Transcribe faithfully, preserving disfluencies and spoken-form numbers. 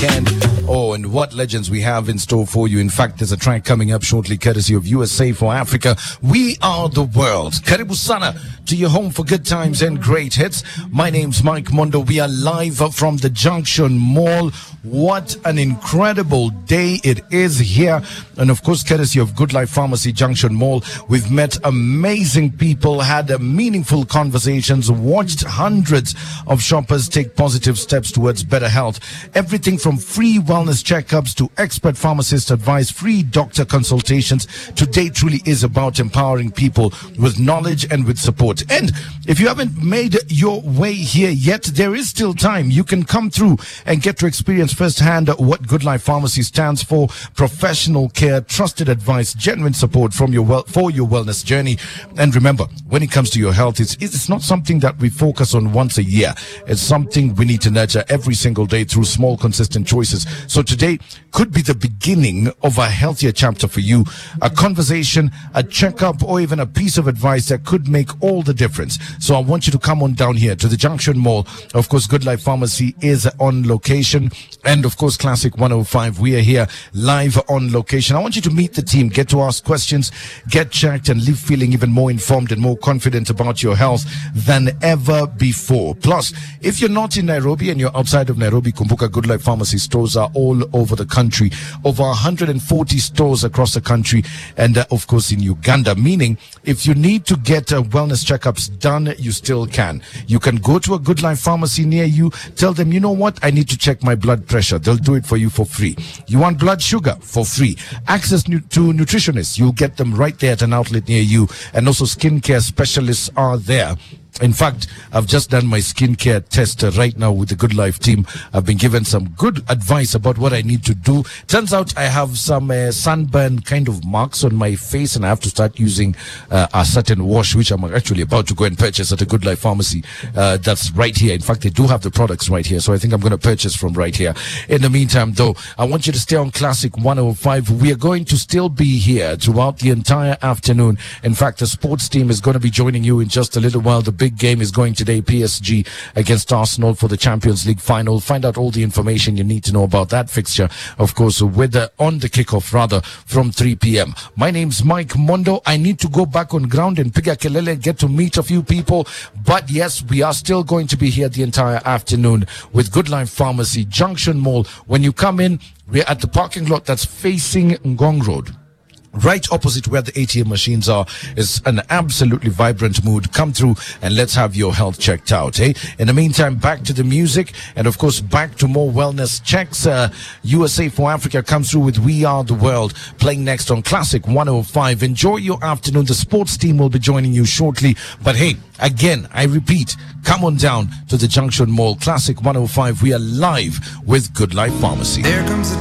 weekend. Oh, and what legends we have in store for you. In fact, there's a track coming up shortly, courtesy of U S A for Africa. We are the world. Karibu sana to your home for good times and great hits. My name's Mike Mondo. We are live from the Junction Mall. What an incredible day it is here. And of course, courtesy of Good Life Pharmacy Junction Mall, we've met amazing people, had uh, meaningful conversations, watched hundreds of shoppers take positive steps towards better health. Everything from free wellness checkups to expert pharmacist advice, free doctor consultations. Today truly is about empowering people with knowledge and with support. And if you haven't made your way here yet, there is still time. You can come through and get to experience firsthand what Good Life Pharmacy stands for: professional care, trusted advice, genuine support from your well for your wellness journey. And remember, when it comes to your health, it's it's not something that we focus on once a year. It's something we need to nurture every single day through small, consistent choices. So today could be the beginning of a healthier chapter for you, a conversation, a checkup, or even a piece of advice that could make all the difference. So I want you to come on down here to the Junction Mall. Of course, Good Life Pharmacy is on location. And of course, Classic one oh five, we are here live on location. I want you to meet the team, get to ask questions, get checked, and leave feeling even more informed and more confident about your health than ever before. Plus, if you're not in Nairobi and you're outside of Nairobi, Kumbuka Good Life Pharmacy stores are all over the country. Over one hundred forty stores across the country, and uh, of course in Uganda, meaning if you need to get uh, wellness checkups done, you still can. You can go to a Good Life Pharmacy near you, tell them, you know what, I need to check my blood pressure. They'll do it for you for free. You want blood sugar? For free. Access nu- to nutritionists, you'll get them right there at an outlet near you. And also skincare specialists are there. In fact, I've just done my skincare test uh, right now with the Good Life team. I've been given some good advice about what I need to do. Turns out I have some uh, sunburn kind of marks on my face, and I have to start using uh, a certain wash, which I'm actually about to go and purchase at a Good Life Pharmacy. Uh, that's right here. In fact, they do have the products right here, so I think I'm going to purchase from right here. In the meantime, though, I want you to stay on Classic one oh five. We are going to still be here throughout the entire afternoon. In fact, the sports team is going to be joining you in just a little while. The big game is going today, P S G against Arsenal for the Champions League final. Find out all the information you need to know about that fixture, of course, with the, on the kickoff rather, from three p.m. My name's Mike Mondo. I need to go back on ground and piga kelele and get to meet a few people, but yes, we are still going to be here the entire afternoon with Good Life Pharmacy Junction Mall. When you come in, we're at the parking lot that's facing Ngong Road. Right opposite where the A T M machines are is an absolutely vibrant mood. Come through and let's have your health checked out, eh? In the meantime, back to the music and of course back to more wellness checks. Uh, U S A for Africa comes through with We Are the World, playing next on Classic one oh five. Enjoy your afternoon. The sports team will be joining you shortly. But hey, again, I repeat, come on down to the Junction Mall, Classic one oh five. We are live with Good Life Pharmacy. There comes the